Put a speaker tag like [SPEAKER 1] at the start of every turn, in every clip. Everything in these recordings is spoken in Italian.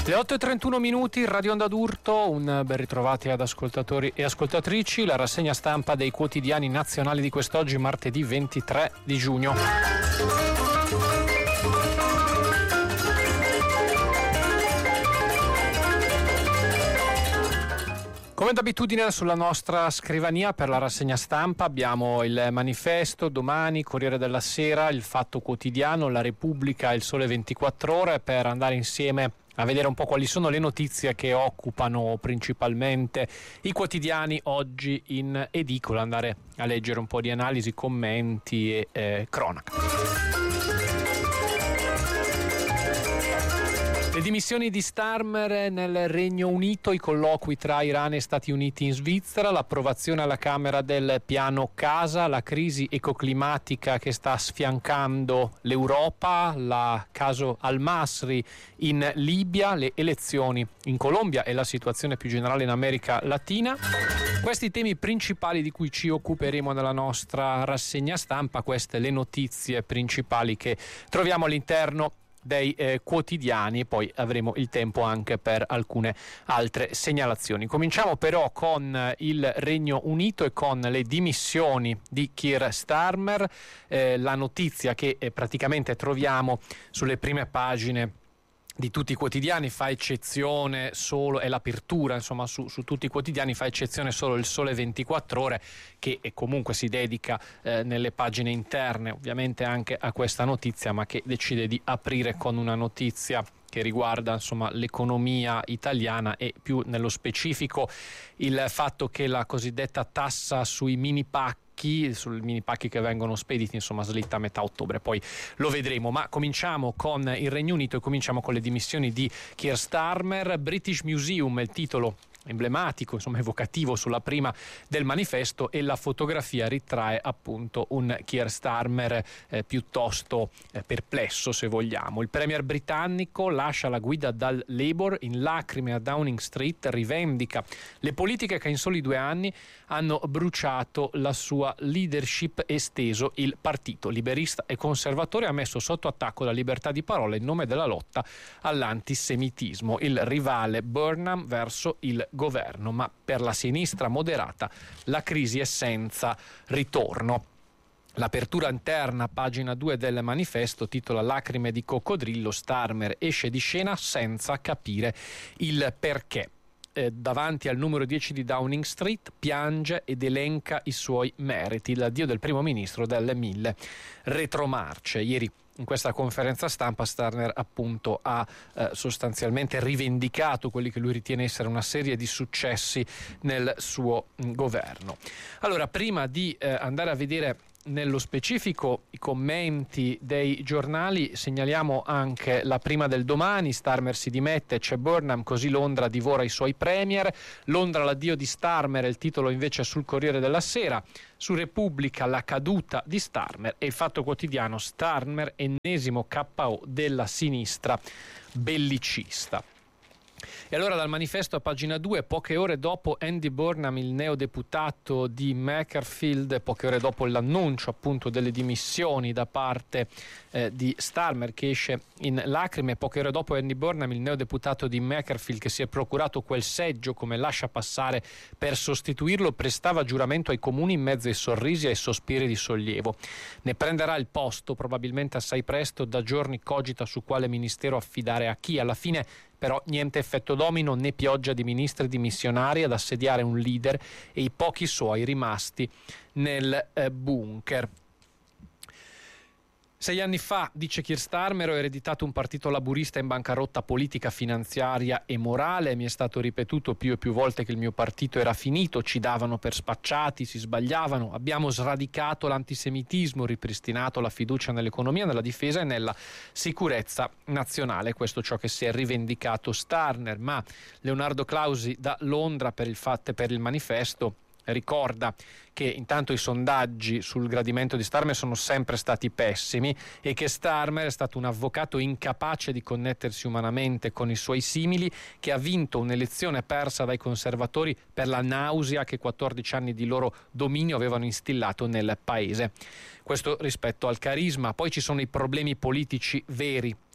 [SPEAKER 1] Le 8:31 minuti, Radio Onda d'Urto, un ben ritrovati ad ascoltatori e ascoltatrici, la rassegna stampa dei quotidiani nazionali di quest'oggi, martedì 23 di giugno. Come d'abitudine sulla nostra scrivania per la rassegna stampa abbiamo il Manifesto, Domani, Corriere della Sera, il Fatto Quotidiano, La Repubblica e il Sole 24 Ore per andare insieme a vedere un po' quali sono le notizie che occupano principalmente i quotidiani oggi in edicola, andare a leggere un po' di analisi, commenti e cronaca. Le dimissioni di Starmer nel Regno Unito, i colloqui tra Iran e Stati Uniti in Svizzera, l'approvazione alla Camera del piano casa, la crisi ecoclimatica che sta sfiancando l'Europa, il caso Al-Masri in Libia, le elezioni in Colombia e la situazione più generale in America Latina. Questi temi principali di cui ci occuperemo nella nostra rassegna stampa, queste le notizie principali che troviamo all'interno dei quotidiani e poi avremo il tempo anche per alcune altre segnalazioni. Cominciamo però con il Regno Unito e con le dimissioni di Keir Starmer, la notizia che praticamente troviamo sulle prime pagine di tutti i quotidiani, fa eccezione solo, è l'apertura insomma su tutti i quotidiani, fa eccezione solo il Sole 24 Ore che comunque si dedica nelle pagine interne ovviamente anche a questa notizia, ma che decide di aprire con una notizia che riguarda insomma l'economia italiana e più nello specifico il fatto che la cosiddetta tassa sui mini pacchi, sul mini pacchi che vengono spediti insomma slitta a metà ottobre, poi lo vedremo. Ma cominciamo con il Regno Unito e cominciamo con le dimissioni di Keir Starmer. British Museum è il titolo emblematico, insomma evocativo sulla prima del Manifesto, e la fotografia ritrae appunto un Keir Starmer piuttosto perplesso, se vogliamo. Il premier britannico lascia la guida dal Labour, in lacrime a Downing Street, rivendica le politiche che in soli 2 anni hanno bruciato la sua leadership e steso il partito liberista e conservatore, ha messo sotto attacco la libertà di parola in nome della lotta all'antisemitismo. Il rivale Burnham verso il governo, ma per la sinistra moderata la crisi è senza ritorno. L'apertura interna, pagina 2 del Manifesto, titola Lacrime di coccodrillo, Starmer esce di scena senza capire il perché. Davanti al numero 10 di Downing Street piange ed elenca i suoi meriti, l'addio del primo ministro delle 1000 retromarce. Ieri in questa conferenza stampa Starmer appunto ha sostanzialmente rivendicato quelli che lui ritiene essere una serie di successi nel suo governo. Allora, prima di andare a vedere nello specifico i commenti dei giornali, segnaliamo anche la prima del Domani: Starmer si dimette, c'è Burnham, così Londra divora i suoi premier. Londra, l'addio di Starmer, è il titolo invece sul Corriere della Sera. Su Repubblica, la caduta di Starmer, e il Fatto Quotidiano, Starmer, ennesimo KO della sinistra bellicista. E allora dal Manifesto a pagina 2, poche ore dopo Andy Burnham, il neodeputato di Makerfield, poche ore dopo l'annuncio appunto delle dimissioni da parte di Starmer, che esce in lacrime, poche ore dopo Andy Burnham, il neodeputato di Makerfield, che si è procurato quel seggio come lascia passare per sostituirlo, prestava giuramento ai comuni in mezzo ai sorrisi e ai sospiri di sollievo. Ne prenderà il posto probabilmente assai presto, da giorni cogita su quale ministero affidare a chi. Alla fine però niente effetto domino, né pioggia di ministri dimissionari ad assediare un leader e i pochi suoi rimasti nel bunker. 6 anni fa, dice Keir Starmer, ho ereditato un partito laburista in bancarotta politica, finanziaria e morale. Mi è stato ripetuto più e più volte che il mio partito era finito, ci davano per spacciati, si sbagliavano. Abbiamo sradicato l'antisemitismo, ripristinato la fiducia nell'economia, nella difesa e nella sicurezza nazionale. Questo è ciò che si è rivendicato Starmer. Ma Leonardo Clausi da Londra, per il Manifesto, ricorda che intanto i sondaggi sul gradimento di Starmer sono sempre stati pessimi e che Starmer è stato un avvocato incapace di connettersi umanamente con i suoi simili, che ha vinto un'elezione persa dai conservatori per la nausea che 14 anni di loro dominio avevano instillato nel paese. Questo rispetto al carisma. Poi ci sono i problemi politici veri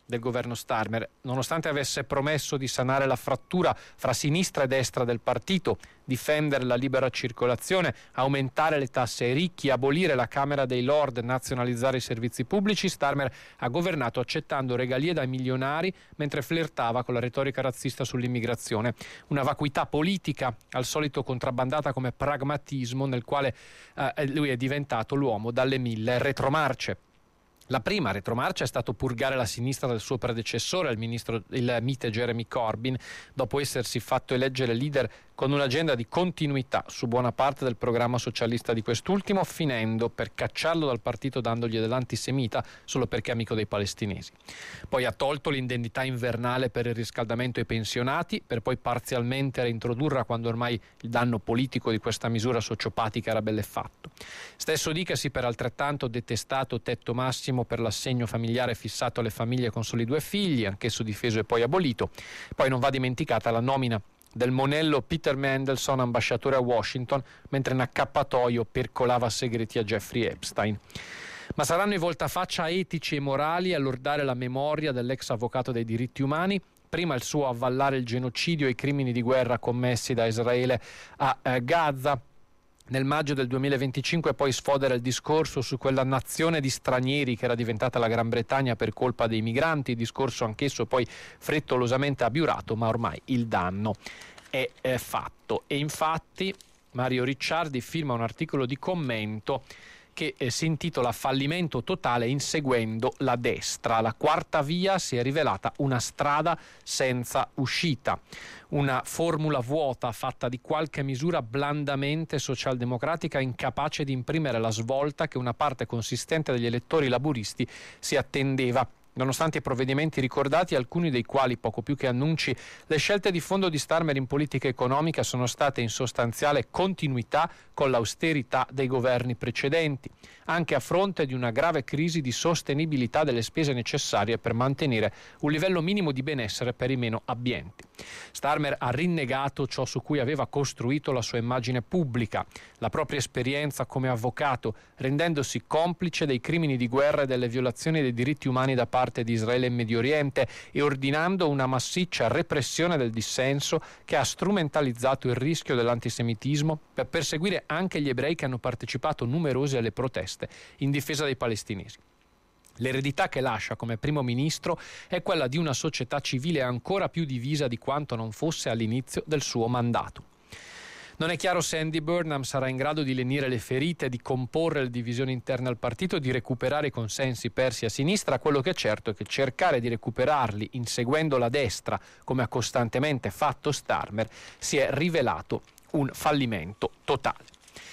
[SPEAKER 1] del governo Starmer, nonostante avesse promesso di sanare la frattura fra sinistra e destra del partito, difendere la libera circolazione, aumentare le tasse ai ricchi, abolire la Camera dei Lord, nazionalizzare i servizi pubblici, Starmer ha governato accettando regalie dai milionari mentre flirtava con la retorica razzista sull'immigrazione. Una vacuità politica, al solito contrabbandata come pragmatismo, nel quale lui è diventato l'uomo dalle 1000 retromarce. La prima retromarcia è stato purgare la sinistra del suo predecessore, il mite Jeremy Corbyn, dopo essersi fatto eleggere leader con un'agenda di continuità su buona parte del programma socialista di quest'ultimo, finendo per cacciarlo dal partito dandogli dell'antisemita solo perché è amico dei palestinesi. Poi ha tolto l'indennità invernale per il riscaldamento ai pensionati, per poi parzialmente reintrodurla quando ormai il danno politico di questa misura sociopatica era bell'e fatto. Stesso dicasi per altrettanto detestato tetto massimo per l'assegno familiare fissato alle famiglie con soli 2 figli, anch'esso difeso e poi abolito. Poi non va dimenticata la nomina del monello Peter Mandelson ambasciatore a Washington, mentre in accappatoio percolava segreti a Jeffrey Epstein. Ma saranno i voltafaccia etici e morali a lordare la memoria dell'ex avvocato dei diritti umani, prima il suo avvallare il genocidio e i crimini di guerra commessi da Israele a Gaza. Nel maggio del 2025 poi sfodera il discorso su quella nazione di stranieri che era diventata la Gran Bretagna per colpa dei migranti, discorso anch'esso poi frettolosamente abiurato, ma ormai il danno è fatto. E infatti Mario Ricciardi firma un articolo di commento che si intitola Fallimento totale inseguendo la destra. La quarta via si è rivelata una strada senza uscita, una formula vuota fatta di qualche misura blandamente socialdemocratica, incapace di imprimere la svolta che una parte consistente degli elettori laburisti si attendeva. Nonostante i provvedimenti ricordati, alcuni dei quali poco più che annunci, le scelte di fondo di Starmer in politica economica sono state in sostanziale continuità con l'austerità dei governi precedenti, anche a fronte di una grave crisi di sostenibilità delle spese necessarie per mantenere un livello minimo di benessere per i meno abbienti. Starmer ha rinnegato ciò su cui aveva costruito la sua immagine pubblica, la propria esperienza come avvocato, rendendosi complice dei crimini di guerra e delle violazioni dei diritti umani da parte di Israele in Medio Oriente e ordinando una massiccia repressione del dissenso che ha strumentalizzato il rischio dell'antisemitismo per perseguire anche gli ebrei che hanno partecipato numerosi alle proteste in difesa dei palestinesi. L'eredità che lascia come primo ministro è quella di una società civile ancora più divisa di quanto non fosse all'inizio del suo mandato. Non è chiaro se Andy Burnham sarà in grado di lenire le ferite, di comporre le divisioni interne al partito e di recuperare i consensi persi a sinistra. Quello che è certo è che cercare di recuperarli inseguendo la destra, come ha costantemente fatto Starmer, si è rivelato un fallimento totale.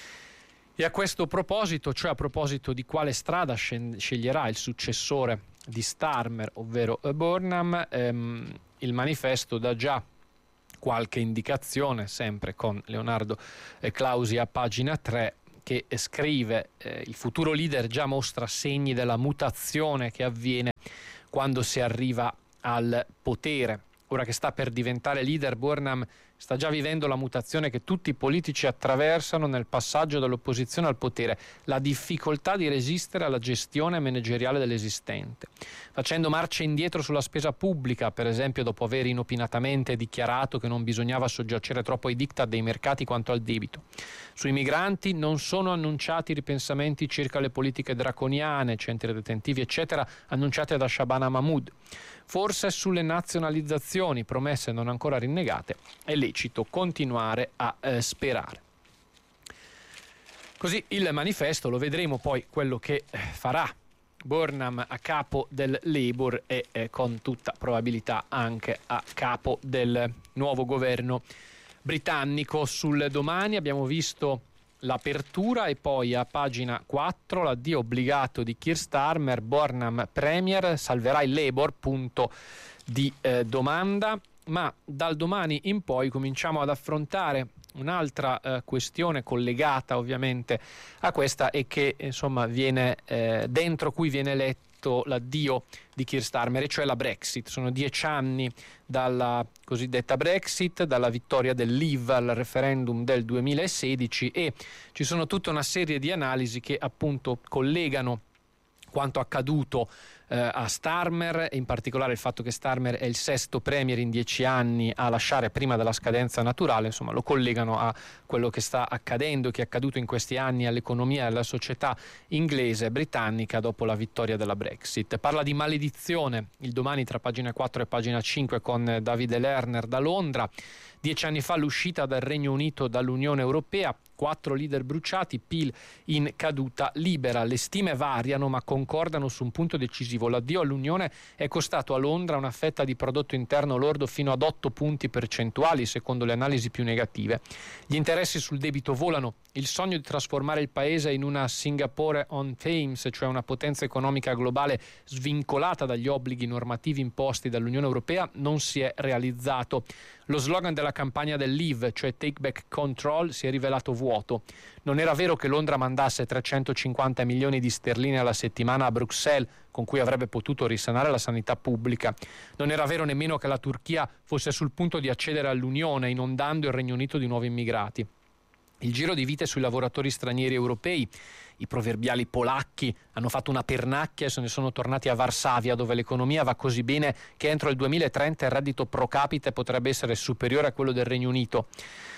[SPEAKER 1] E a questo proposito, cioè a proposito di quale strada sceglierà il successore di Starmer, ovvero Burnham, il manifesto dà già qualche indicazione, sempre con Leonardo Clausi a pagina 3, che scrive il futuro leader già mostra segni della mutazione che avviene quando si arriva al potere. Ora che sta per diventare leader, Burnham sta già vivendo la mutazione che tutti i politici attraversano nel passaggio dall'opposizione al potere, la difficoltà di resistere alla gestione manageriale dell'esistente, facendo marcia indietro sulla spesa pubblica, per esempio dopo aver inopinatamente dichiarato che non bisognava soggiacere troppo ai diktat dei mercati quanto al debito. Sui migranti non sono annunciati ripensamenti circa le politiche draconiane, centri detentivi eccetera, annunciate da Shabana Mahmood. Forse sulle nazionalizzazioni, promesse non ancora rinnegate, è lecito continuare a sperare. Così il manifesto, lo vedremo poi quello che farà Burnham a capo del Labour e con tutta probabilità anche a capo del nuovo governo britannico. Sul Domani abbiamo visto l'apertura e poi a pagina 4 l'addio obbligato di Keir Starmer, Burnham Premier, salverà il Labour, punto di domanda. Ma dal Domani in poi cominciamo ad affrontare un'altra questione collegata ovviamente a questa e che insomma viene dentro cui viene letto l'addio di Keir Starmer, e cioè la Brexit. Sono 10 anni dalla cosiddetta Brexit, dalla vittoria del Leave al referendum del 2016, e ci sono tutta una serie di analisi che appunto collegano quanto accaduto a Starmer, in particolare il fatto che Starmer è il sesto premier in 10 anni a lasciare prima della scadenza naturale, insomma lo collegano a quello che sta accadendo, che è accaduto in questi anni all'economia e alla società inglese e britannica dopo la vittoria della Brexit. Parla di maledizione il Domani tra pagina 4 e pagina 5 con Davide Lerner da Londra. 10 anni fa l'uscita del Regno Unito dall'Unione Europea, 4 leader bruciati, PIL in caduta libera. Le stime variano ma concordano su un punto decisivo. L'addio all'Unione è costato a Londra una fetta di prodotto interno lordo fino ad 8 punti percentuali, secondo le analisi più negative. Gli interessi sul debito volano. Il sogno di trasformare il paese in una Singapore on Thames, cioè una potenza economica globale svincolata dagli obblighi normativi imposti dall'Unione Europea, non si è realizzato. Lo slogan della campagna del Leave, cioè Take Back Control, si è rivelato vuoto. Non era vero che Londra mandasse 350 milioni di sterline alla settimana a Bruxelles, con cui avrebbe potuto risanare la sanità pubblica. Non era vero nemmeno che la Turchia fosse sul punto di accedere all'Unione, inondando il Regno Unito di nuovi immigrati. Il giro di vite sui lavoratori stranieri europei, i proverbiali polacchi, hanno fatto una pernacchia e se ne sono tornati a Varsavia, dove l'economia va così bene che entro il 2030 il reddito pro capite potrebbe essere superiore a quello del Regno Unito.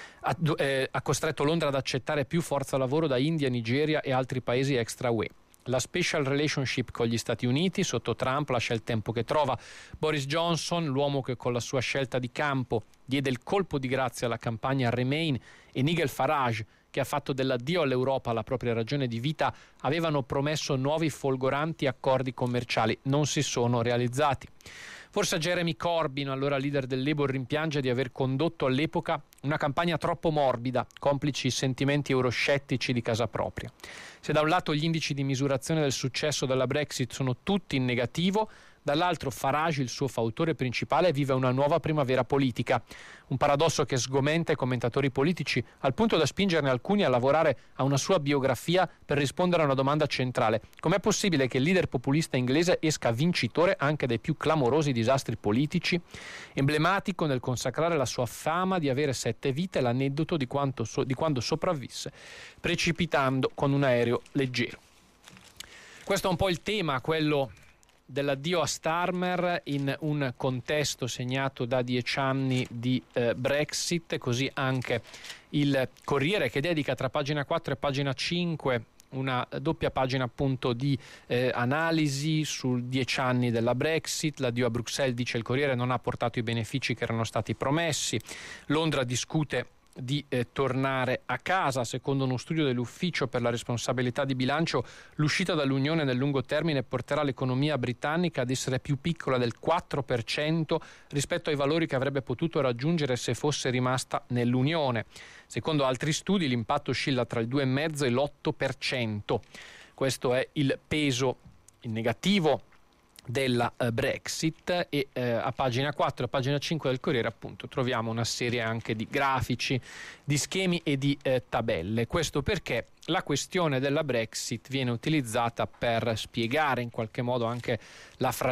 [SPEAKER 1] Ha costretto Londra ad accettare più forza lavoro da India, Nigeria e altri paesi extra UE. La special relationship con gli Stati Uniti sotto Trump lascia il tempo che trova. Boris Johnson, l'uomo che con la sua scelta di campo diede il colpo di grazia alla campagna Remain, e Nigel Farage, che ha fatto dell'addio all'Europa la propria ragione di vita, avevano promesso nuovi folgoranti accordi commerciali. Non si sono realizzati. Forse Jeremy Corbyn, allora leader del Labour, rimpiange di aver condotto all'epoca una campagna troppo morbida, complici i sentimenti euroscettici di casa propria. Se da un lato gli indici di misurazione del successo della Brexit sono tutti in negativo, dall'altro Farage, il suo fautore principale, vive una nuova primavera politica. Un paradosso che sgomenta i commentatori politici, al punto da spingerne alcuni a lavorare a una sua biografia per rispondere a una domanda centrale: com'è possibile che il leader populista inglese esca vincitore anche dai più clamorosi disastri politici? Emblematico nel consacrare la sua fama di avere 7 vite l'aneddoto di quando sopravvisse precipitando con un aereo leggero. Questo è un po' il tema, quello dell'addio a Starmer in un contesto segnato da 10 anni di Brexit. Così anche il Corriere, che dedica tra pagina 4 e pagina 5 una doppia pagina appunto di analisi su 10 anni della Brexit. L'addio a Bruxelles, dice il Corriere, non ha portato i benefici che erano stati promessi. Londra discute di tornare a casa. Secondo uno studio dell'Ufficio per la responsabilità di bilancio, l'uscita dall'Unione nel lungo termine porterà l'economia britannica ad essere più piccola del 4% rispetto ai valori che avrebbe potuto raggiungere se fosse rimasta nell'Unione. Secondo altri studi l'impatto oscilla tra il 2,5% e l'8%. Questo è il peso in negativo della Brexit, e a pagina 4 e a pagina 5 del Corriere appunto troviamo una serie anche di grafici, di schemi e di tabelle. Questo perché la questione della Brexit viene utilizzata per spiegare in qualche modo anche la fragilità